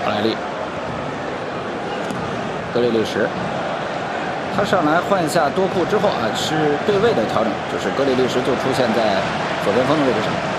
奥莱利，格里利什，他上来换下多库之后啊，是对位的调整，就是格里利什就出现在左边锋的位置上。